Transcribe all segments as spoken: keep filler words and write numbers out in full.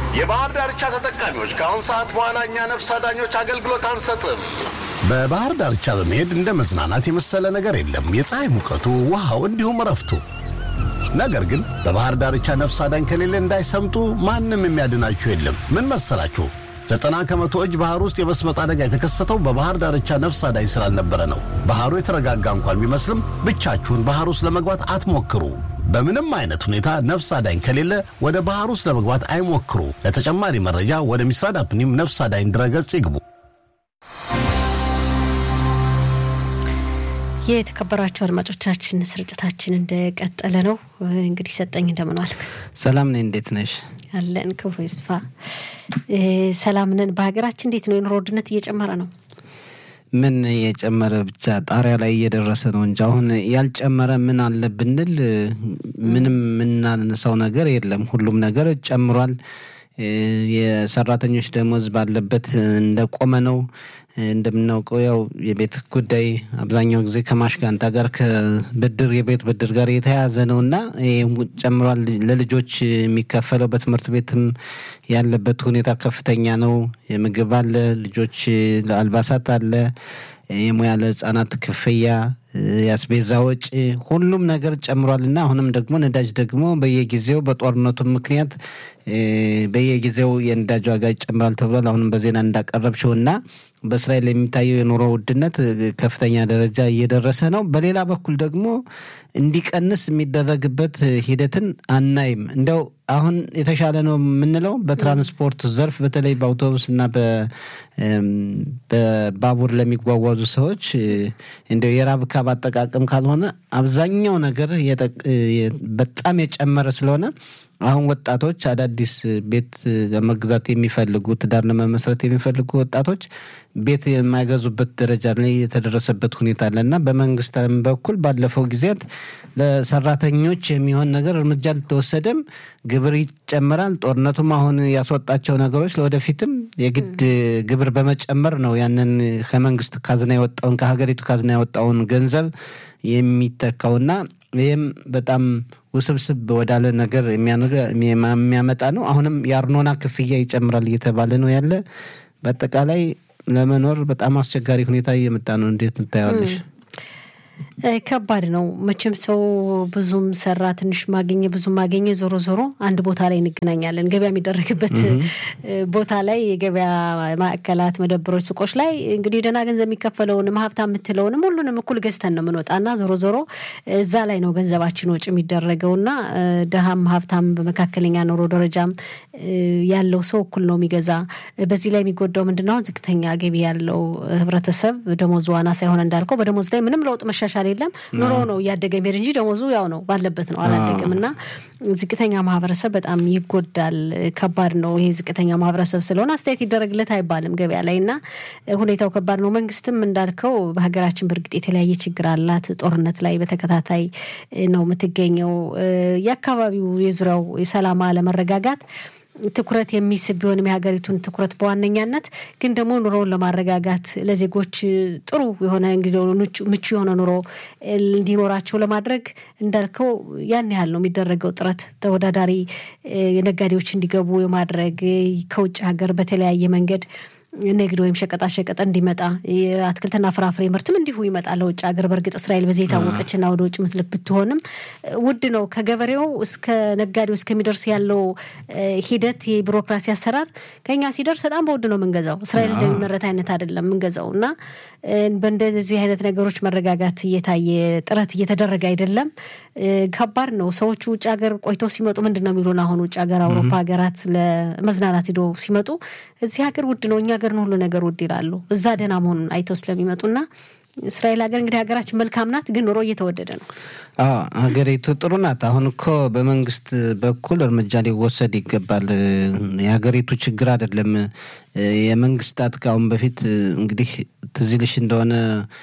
የባህር ዳርቻ ተጠቃሚዎች ከአሁን ሰዓት በኋላ እኛ ነፍስ አዳኞች አገልግሎት አንሰጥም። በባህር ዳርቻ በመሄድ እንደ መዝናናት የመሰለ ነገር የለም። የፀሐይ ሙቀቱ፣ ውሃው እንዲሁም ረፍቱ። ነገር ግን በባህር ዳርቻ ነፍስ አዳኝ ከሌለ እንዳይሰምጡ ማንም የሚያድናችሁ የለም። ምን መሰላችሁ? ዘጠና ከመቶ እጅ ባህር ውስጥ የመስመጥ አደጋ የተከሰተው በባህር ዳርቻ ነፍስ አዳኝ ስላልነበረ ነው። ባህሩ የተረጋጋ እንኳን ቢመስልም ብቻችሁን ባህር ውስጥ ለመግባት አትሞክሩ። በምንም አይነት ሁኔታ ነፍስ አዳኝ ከሌለ ወደ ባህር ውስጥ ለመግባት አይሞክሩ። ለተጨማሪ መረጃ ወደ ሚስራድ አፕኒም ነፍስ አዳኝ ድረገጽ ይግቡ። የተከበራችሁ አድማጮቻችን ስርጭታችን እንደቀጠለ ነው። እንግዲህ ሰጠኝ እንደምን ዋልክ? ሰላም ነኝ። እንዴት ነሽ? አለን ክብሩ ይስፋ። ሰላም ነን። በሀገራችን እንዴት ነው? የኑሮ ውድነት እየጨመረ ነው? ምን እየጨመረ ብቻ ጣሪያ ላይ እየደረሰ ነው እንጂ አሁን ያልጨመረ ምን አለ ብንል ምንም ምናነሳው ነገር የለም። ሁሉም ነገር ጨምሯል። የሰራተኞች ደሞዝ ባለበት እንደቆመ ነው። እንደምናውቀው ያው የቤት ጉዳይ አብዛኛው ጊዜ ከማሽጋንታ ጋር ከብድር የቤት ብድር ጋር የተያያዘ ነውና ጨምሯል። ለልጆች የሚከፈለው በትምህርት ቤትም ያለበት ሁኔታ ከፍተኛ ነው። የምግብ አለ፣ ልጆች ለአልባሳት አለ፣ የሙያ ለህፃናት ክፍያ፣ ያስቤዛ ወጪ፣ ሁሉም ነገር ጨምሯልና አሁንም ደግሞ ነዳጅ ደግሞ በየጊዜው በጦርነቱ ምክንያት በየጊዜው የነዳጅ ዋጋ ይጨምራል ተብሏል። አሁንም በዜና እንዳቀረብሽውና በእስራኤል የሚታየው የኑሮ ውድነት ከፍተኛ ደረጃ እየደረሰ ነው። በሌላ በኩል ደግሞ እንዲቀንስ የሚደረግበት ሂደትን አናይም። እንደው አሁን የተሻለ ነው የምንለው በትራንስፖርት ዘርፍ በተለይ በአውቶቡስ እና በባቡር ለሚጓጓዙ ሰዎች እንደው የራብ ካብ አጠቃቀም ካልሆነ አብዛኛው ነገር በጣም የጨመረ ስለሆነ አሁን ወጣቶች አዳዲስ ቤት ለመግዛት የሚፈልጉ ትዳር ለመመስረት የሚፈልጉ ወጣቶች ቤት የማይገዙበት ደረጃ ላይ የተደረሰበት ሁኔታ አለና በመንግስትም በኩል ባለፈው ጊዜያት ለሰራተኞች የሚሆን ነገር እርምጃ ልተወሰደም ግብር ይጨምራል። ጦርነቱም አሁን ያስወጣቸው ነገሮች ለወደፊትም የግድ ግብር በመጨመር ነው ያንን ከመንግስት ካዝና የወጣውን ከሀገሪቱ ካዝና የወጣውን ገንዘብ የሚተካውና ይህም በጣም ውስብስብ ወዳለ ነገር የሚያመጣ ነው። አሁንም የአርኖና ክፍያ ይጨምራል እየተባለ ነው ያለ። በአጠቃላይ ለመኖር በጣም አስቸጋሪ ሁኔታ እየመጣ ነው። እንዴት እንታያለሽ? ከባድ ነው መቼም ሰው ብዙም ሰራ ትንሽ ማገኘ ብዙም ማገኘ ዞሮ ዞሮ አንድ ቦታ ላይ እንገናኛለን። ገበያ የሚደረግበት ቦታ ላይ የገበያ ማዕከላት፣ መደብሮች፣ ሱቆች ላይ እንግዲህ ደና ገንዘብ የሚከፈለውን ሀብታም የምትለውንም ሁሉንም እኩል ገዝተን ነው የምንወጣና ዞሮ ዞሮ እዛ ላይ ነው ገንዘባችን ወጪ የሚደረገውና ደሃም ሀብታም በመካከለኛ ኑሮ ደረጃም ያለው ሰው እኩል ነው የሚገዛ። በዚህ ላይ የሚጎዳው ምንድነው? ዝቅተኛ ገቢ ያለው ህብረተሰብ ደሞዙ አናሳ ሳይሆን እንዳልከው በደሞዝ ላይ ምንም ለውጥ መሻሻል የለም። ኑሮ ነው ያደገ ሜር እንጂ ደሞዙ ያው ነው ባለበት ነው አላደገምና ዝቅተኛ ማህበረሰብ በጣም ይጎዳል። ከባድ ነው። ይሄ ዝቅተኛ ማህበረሰብ ስለሆነ አስተያየት ይደረግለት አይባልም ገበያ ላይና ሁኔታው ከባድ ነው። መንግስትም እንዳልከው በሀገራችን በርግጥ የተለያየ ችግር አላት። ጦርነት ላይ በተከታታይ ነው የምትገኘው። የአካባቢው የዙሪያው የሰላም አለመረጋጋት ትኩረት የሚስብ ቢሆንም የሀገሪቱን ትኩረት በዋነኛነት ግን ደግሞ ኑሮውን ለማረጋጋት ለዜጎች ጥሩ የሆነ እንግዲህ ምቹ የሆነ ኑሮ እንዲኖራቸው ለማድረግ እንዳልከው ያን ያህል ነው የሚደረገው ጥረት። ተወዳዳሪ ነጋዴዎች እንዲገቡ የማድረግ ከውጭ ሀገር በተለያየ መንገድ ንግድ ወይም ሸቀጣ ሸቀጥ እንዲመጣ የአትክልትና ፍራፍሬ ምርትም እንዲሁ ይመጣል ወጭ ሀገር። በርግጥ እስራኤል በዚህ የታወቀችና ወደ ውጭ ምትልክ ብትሆንም ውድ ነው። ከገበሬው እስከ ነጋዴው እስከሚደርስ ያለው ሂደት የቢሮክራሲ አሰራር ከኛ ሲደርስ በጣም በውድ ነው የምንገዛው። እስራኤል እንደሚመረት አይነት አይደለም የምንገዛውና በእንደዚህ አይነት ነገሮች መረጋጋት እየታየ ጥረት እየተደረገ አይደለም። ከባድ ነው። ሰዎች ውጭ ሀገር ቆይቶ ሲመጡ ምንድነው የሚሉን? አሁን ውጭ ሀገር አውሮፓ ሀገራት ለመዝናናት ሄዶ ሲመጡ እዚህ ሀገር ውድ ነው፣ እኛ ሀገር ነው ሁሉ ነገር ውድ ይላሉ። እዛ ደህና መሆኑን አይተው ስለሚመጡና እስራኤል ሀገር እንግዲህ ሀገራችን መልካም ናት፣ ግን ኑሮ እየተወደደ ነው። አዎ ሀገሪቱ ጥሩ ናት። አሁን እኮ በመንግስት በኩል እርምጃ ሊወሰድ ይገባል። የሀገሪቱ ችግር አይደለም የመንግስታት ካሁን በፊት እንግዲህ ትዝ ይልሽ እንደሆነ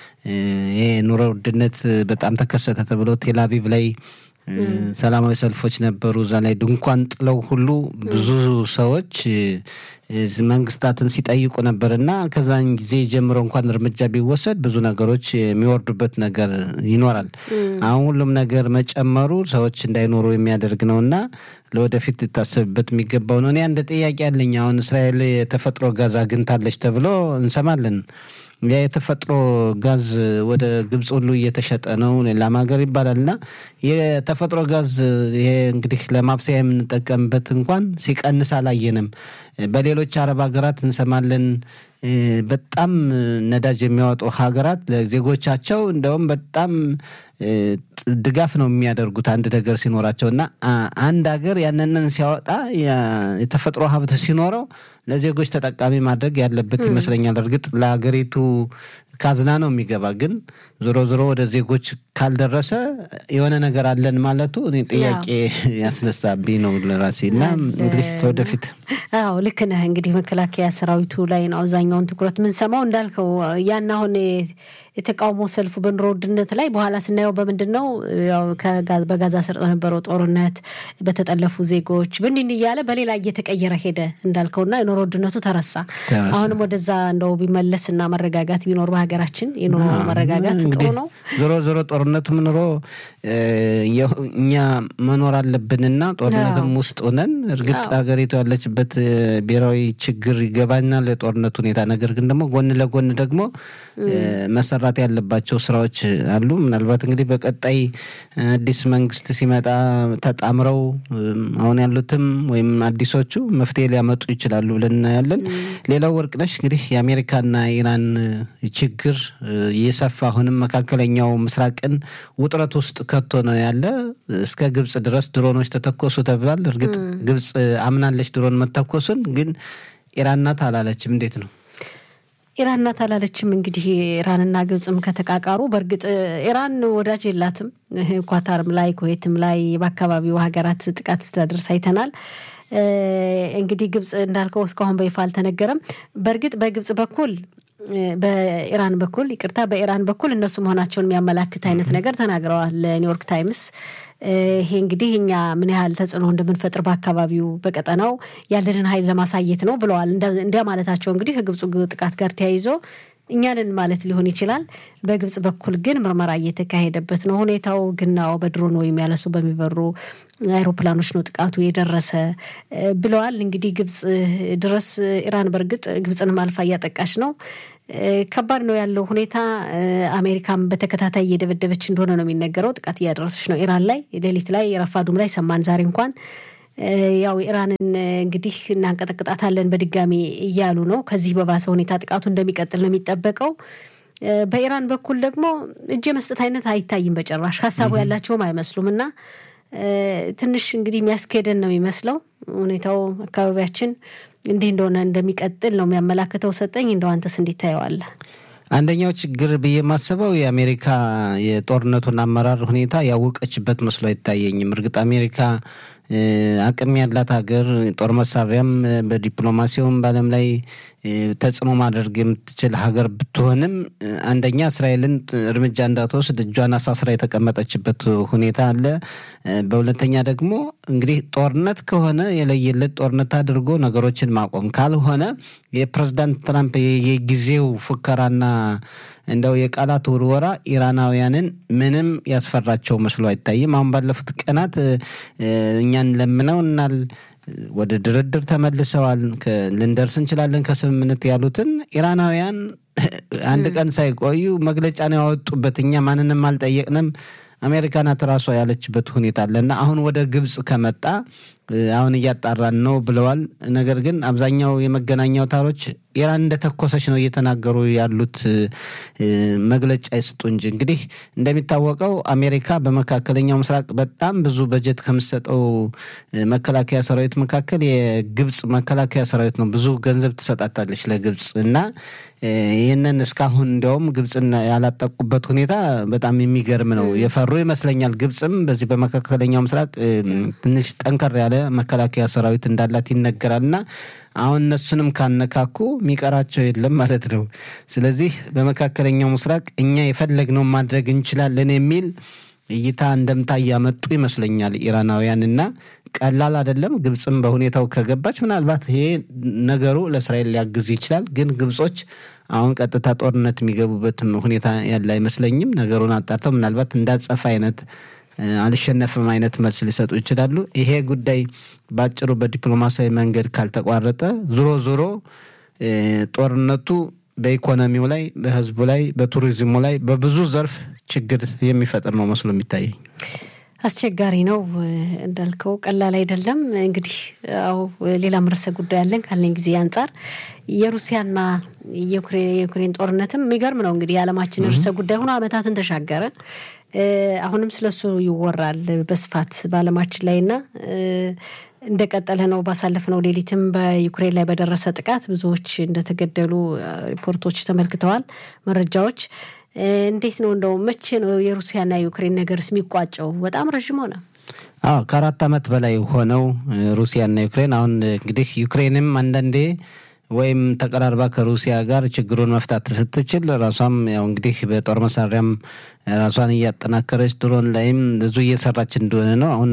ይሄ ኑሮ ውድነት በጣም ተከሰተ ተብሎ ቴል አቪቭ ላይ ሰላማዊ ሰልፎች ነበሩ። እዛ ላይ ድንኳን ጥለው ሁሉ ብዙ ሰዎች መንግስታትን ሲጠይቁ ነበርና ከዛን ጊዜ ጀምሮ እንኳን እርምጃ ቢወሰድ ብዙ ነገሮች የሚወርዱበት ነገር ይኖራል። አሁን ሁሉም ነገር መጨመሩ ሰዎች እንዳይኖሩ የሚያደርግ ነውና ለወደፊት ሊታሰብበት የሚገባው ነው። እኔ አንድ ጥያቄ አለኝ። አሁን እስራኤል የተፈጥሮ ጋዝ አግኝታለች ተብሎ እንሰማለን። ያ የተፈጥሮ ጋዝ ወደ ግብጽ ሁሉ እየተሸጠ ነው ሌላም ሀገር ይባላልና የተፈጥሮ ጋዝ ይሄ እንግዲህ ለማብሰያ የምንጠቀምበት እንኳን ሲቀንስ አላየንም። በሌሎች አረብ ሀገራት እንሰማለን በጣም ነዳጅ የሚያወጡ ሀገራት ለዜጎቻቸው እንደውም በጣም ድጋፍ ነው የሚያደርጉት አንድ ነገር ሲኖራቸውና አንድ ሀገር ያንንን ሲያወጣ የተፈጥሮ ሀብት ሲኖረው ለዜጎች ተጠቃሚ ማድረግ ያለበት ይመስለኛል። እርግጥ ለሀገሪቱ ካዝና ነው የሚገባ ግን ዞሮ ዞሮ ወደ ዜጎች ካልደረሰ የሆነ ነገር አለን ማለቱ እኔ ጥያቄ ያስነሳብኝ ነው ለራሴና እንግዲህ ወደፊት አዎ ልክ ነህ። እንግዲህ መከላከያ ሰራዊቱ ላይ ነው አብዛኛውን ትኩረት ምን ሰማው እንዳልከው ያን አሁን የተቃውሞ ሰልፉ በኑሮ ውድነት ላይ በኋላ ስናየው በምንድነው ያው ከጋዝ በጋዛ ሰርጥ በነበረው ጦርነት በተጠለፉ ዜጎች በእንዲህ እያለ በሌላ እየተቀየረ ሄደ እንዳልከውና የኑሮ ውድነቱ ተረሳ። አሁንም ወደዛ እንደው ቢመለስና መረጋጋት ቢኖር በሀገራችን የኑሮ መረጋጋት ጥሩ ነው። ዞሮ ዞሮ ጦርነቱ ምንሮ እኛ መኖር አለብንና ጦርነቱም ውስጥ ሆነን እርግጥ ሀገሪቱ ያለችበት ብሔራዊ ችግር ይገባኛል የጦርነቱ ሁኔታ ነገር ግን ደግሞ ጎን ለጎን ደግሞ መሰራት ያለባቸው ስራዎች አሉ። ምናልባት እንግዲህ በቀጣይ አዲስ መንግስት ሲመጣ ተጣምረው አሁን ያሉትም ወይም አዲሶቹ መፍትሄ ሊያመጡ ይችላሉ ብለን ያለን። ሌላው ወርቅነሽ እንግዲህ የአሜሪካና ኢራን ችግር እየሰፋ አሁንም መካከለኛው ምስራቅን ውጥረት ውስጥ ከቶ ነው ያለ። እስከ ግብጽ ድረስ ድሮኖች ተተኮሱ ተብሏል። እርግጥ ግብጽ አምናለች ድሮን መተኮሱን ግን ኢራን ናት አላለችም። እንዴት ነው? ኢራን ናት አላለችም። እንግዲህ ኢራንና ግብጽም ከተቃቃሩ በእርግጥ ኢራን ወዳጅ የላትም። ኳታርም ላይ ኩዌትም ላይ በአካባቢው ሀገራት ጥቃት ስትደርስ አይተናል። እንግዲህ ግብጽ እንዳልከው እስካሁን በይፋ አልተነገረም። በእርግጥ በግብጽ በኩል በኢራን በኩል ይቅርታ በኢራን በኩል እነሱ መሆናቸውን የሚያመላክት አይነት ነገር ተናግረዋል ኒውዮርክ ታይምስ። ይሄ እንግዲህ እኛ ምን ያህል ተጽዕኖ እንደምንፈጥር በአካባቢው በቀጠናው ያለንን ኃይል ለማሳየት ነው ብለዋል። እንደ ማለታቸው እንግዲህ ከግብጽ ጥቃት ጋር ተያይዞ እኛንን ማለት ሊሆን ይችላል። በግብጽ በኩል ግን ምርመራ እየተካሄደበት ነው። ሁኔታው ግናው በድሮን ወይም ያለሱ በሚበሩ አይሮፕላኖች ነው ጥቃቱ የደረሰ ብለዋል። እንግዲህ ግብጽ ድረስ ኢራን በርግጥ ግብጽን ማልፋ እያጠቃች ነው። ከባድ ነው ያለው ሁኔታ። አሜሪካም በተከታታይ እየደበደበች እንደሆነ ነው የሚነገረው። ጥቃት እያደረሰች ነው ኢራን ላይ ሌሊት ላይ ረፋዱም ላይ ሰማን ዛሬ እንኳን ያው ኢራንን እንግዲህ እናንቀጠቅጣታለን በድጋሚ እያሉ ነው። ከዚህ በባሰ ሁኔታ ጥቃቱ እንደሚቀጥል ነው የሚጠበቀው። በኢራን በኩል ደግሞ እጅ መስጠት አይነት አይታይም በጭራሽ። ሐሳቡ ያላቸውም አይመስሉምና ትንሽ እንግዲህ የሚያስከደን ነው የሚመስለው ሁኔታው። አካባቢያችን እንዲህ እንደሆነ እንደሚቀጥል ነው የሚያመላክተው። ሰጠኝ እንደው አንተስ እንዴት ታየዋለህ? አንደኛው ችግር በየማሰበው የአሜሪካ የጦርነቱን አመራር ሁኔታ ያወቀችበት መስሎ አይታየኝም። እርግጥ አሜሪካ አቅም ያላት ሀገር ጦር መሳሪያም በዲፕሎማሲውም በዓለም ላይ ተጽዕኖ ማድረግ የምትችል ሀገር ብትሆንም አንደኛ እስራኤልን እርምጃ እንዳትወስድ እጇን አሳስራ የተቀመጠችበት ሁኔታ አለ። በሁለተኛ ደግሞ እንግዲህ ጦርነት ከሆነ የለየለት ጦርነት አድርጎ ነገሮችን ማቆም ካልሆነ የፕሬዝዳንት ትራምፕ የጊዜው ፉከራና እንደው የቃላት ውርወራ ኢራናውያንን ምንም ያስፈራቸው መስሎ አይታይም። አሁን ባለፉት ቀናት እኛን ለምነውናል ወደ ድርድር ተመልሰዋል ልንደርስ እንችላለን ከስምምነት ያሉትን ኢራናውያን አንድ ቀን ሳይቆዩ መግለጫ ነው ያወጡበት። እኛ ማንንም አልጠየቅንም አሜሪካና ተራሷ ያለችበት ሁኔታ አለና አሁን ወደ ግብጽ ከመጣ አሁን እያጣራን ነው ብለዋል። ነገር ግን አብዛኛው የመገናኛ አውታሮች ኢራን እንደተኮሰች ነው እየተናገሩ ያሉት መግለጫ ይስጡ እንጂ። እንግዲህ እንደሚታወቀው አሜሪካ በመካከለኛው ምስራቅ በጣም ብዙ በጀት ከምትሰጠው መከላከያ ሰራዊት መካከል የግብጽ መከላከያ ሰራዊት ነው። ብዙ ገንዘብ ትሰጣታለች ለግብጽ እና ይሄንን እስካሁን እንደውም ግብጽን ያላጠቁበት ሁኔታ በጣም የሚገርም ነው። የፈሩ ይመስለኛል። ግብጽም በዚህ በመካከለኛው ምስራቅ ትንሽ ጠንከር ያለ መከላከያ ሰራዊት እንዳላት ይነገራልና አሁን እነሱንም ካነካኩ የሚቀራቸው የለም ማለት ነው። ስለዚህ በመካከለኛው ምስራቅ እኛ የፈለግነው ማድረግ እንችላለን የሚል እይታ እንደምታ ያመጡ ይመስለኛል ኢራናውያንና ቀላል አይደለም። ግብጽም በሁኔታው ከገባች ምናልባት ይሄ ነገሩ ለእስራኤል ሊያግዝ ይችላል። ግን ግብጾች አሁን ቀጥታ ጦርነት የሚገቡበት ሁኔታ ያለ አይመስለኝም። ነገሩን አጣርተው ምናልባት እንዳጸፋ አይነት አልሸነፍም አይነት መልስ ሊሰጡ ይችላሉ። ይሄ ጉዳይ ባጭሩ በዲፕሎማሲያዊ መንገድ ካልተቋረጠ ዞሮ ዞሮ ጦርነቱ በኢኮኖሚው ላይ በህዝቡ ላይ በቱሪዝሙ ላይ በብዙ ዘርፍ ችግር የሚፈጥር ነው መስሎ የሚታይ። አስቸጋሪ ነው እንዳልከው ቀላል አይደለም። እንግዲህ አው ሌላ ምርሰ ጉዳይ አለን ካለን ጊዜ አንፃር የሩሲያና የዩክሬን ጦርነትም የሚገርም ነው። እንግዲህ ዓለማችን ርዕሰ ጉዳይ ሆኖ አመታትን ተሻገረ። አሁንም ስለሱ ይወራል በስፋት በዓለማችን ላይና እንደቀጠለ ነው። ባሳለፍነው ሌሊትም በዩክሬን ላይ በደረሰ ጥቃት ብዙዎች እንደተገደሉ ሪፖርቶች ተመልክተዋል መረጃዎች። እንዴት ነው እንደው መቼ ነው የሩሲያና የዩክሬን ነገርስ የሚቋጨው? በጣም ረጅም ሆነ። አዎ ከአራት አመት በላይ ሆነው ሩሲያና ዩክሬን። አሁን እንግዲህ ዩክሬንም አንዳንዴ ወይም ተቀራርባ ከሩሲያ ጋር ችግሩን መፍታት ስትችል ራሷም ያው እንግዲህ በጦር መሳሪያም ራሷን እያጠናከረች ድሮን ላይም ብዙ እየሰራች እንደሆነ ነው። አሁን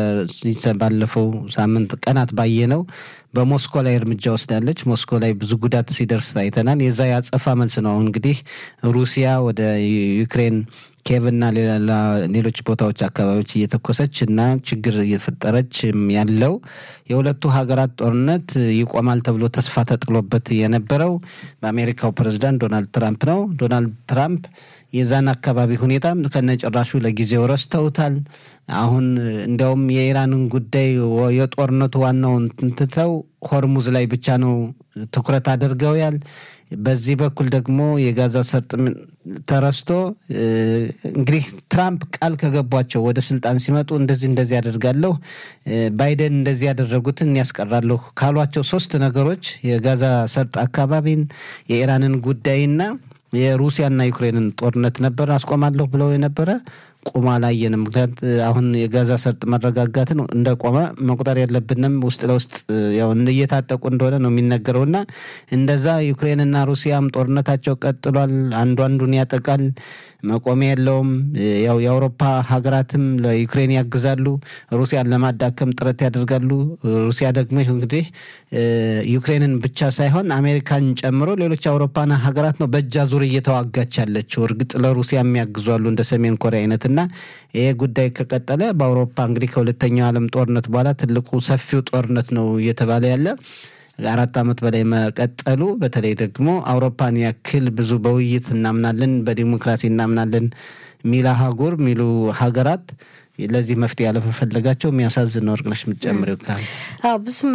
ባለፈው ሳምንት ቀናት ባየነው በሞስኮ ላይ እርምጃ ወስዳለች። ሞስኮ ላይ ብዙ ጉዳት ሲደርስ አይተናል። የዛ ያጸፋ መልስ ነው እንግዲህ ሩሲያ ወደ ዩክሬን ኬቭና ሌላ ሌሎች ቦታዎች አካባቢዎች እየተኮሰች እና ችግር እየፈጠረች ያለው የሁለቱ ሀገራት ጦርነት ይቆማል ተብሎ ተስፋ ተጥሎበት የነበረው በአሜሪካው ፕሬዝዳንት ዶናልድ ትራምፕ ነው። ዶናልድ ትራምፕ የዛን አካባቢ ሁኔታ ከነጭራሹ ለጊዜው ረስተውታል። አሁን እንዲያውም የኢራንን ጉዳይ የጦርነቱ ዋናውን ትተው ሆርሙዝ ላይ ብቻ ነው ትኩረት አድርገውያል። በዚህ በኩል ደግሞ የጋዛ ሰርጥ ተረስቶ እንግዲህ ትራምፕ ቃል ከገቧቸው ወደ ስልጣን ሲመጡ እንደዚህ እንደዚህ ያደርጋለሁ ባይደን እንደዚህ ያደረጉትን ያስቀራለሁ ካሏቸው ሶስት ነገሮች የጋዛ ሰርጥ አካባቢን የኢራንን ጉዳይና የሩሲያና ዩክሬንን ጦርነት ነበር አስቆማለሁ ብለው የነበረ ቆማ ላየንም። ምክንያት አሁን የጋዛ ሰርጥ መረጋጋትን እንደቆመ መቁጠር ያለብንም ውስጥ ለውስጥ ያው እየታጠቁ እንደሆነ ነው የሚነገረውና እንደዛ ዩክሬንና ሩሲያም ጦርነታቸው ቀጥሏል። አንዱ አንዱን ያጠቃል፣ መቆሚያ የለውም። ያው የአውሮፓ ሀገራትም ለዩክሬን ያግዛሉ፣ ሩሲያን ለማዳከም ጥረት ያደርጋሉ። ሩሲያ ደግሞ እንግዲህ ዩክሬንን ብቻ ሳይሆን አሜሪካን ጨምሮ ሌሎች አውሮፓና ሀገራት ነው በእጅ አዙር እየተዋጋች ያለችው። እርግጥ ለሩሲያ የሚያግዙ አሉ እንደ ሰሜን ኮሪያ አይነትና ይሄ ጉዳይ ከቀጠለ በአውሮፓ እንግዲህ ከሁለተኛው ዓለም ጦርነት በኋላ ትልቁ ሰፊው ጦርነት ነው እየተባለ ያለ አራት አመት በላይ መቀጠሉ በተለይ ደግሞ አውሮፓን ያክል ብዙ በውይይት እናምናለን በዲሞክራሲ እናምናለን ሚላ ሀገር ሚሉ ሀገራት ለዚህ መፍትሄ ያለፈለጋቸው የሚያሳዝን ነው። ወርቅነሽ የምትጨምሪው ካለ? አዎ ብዙ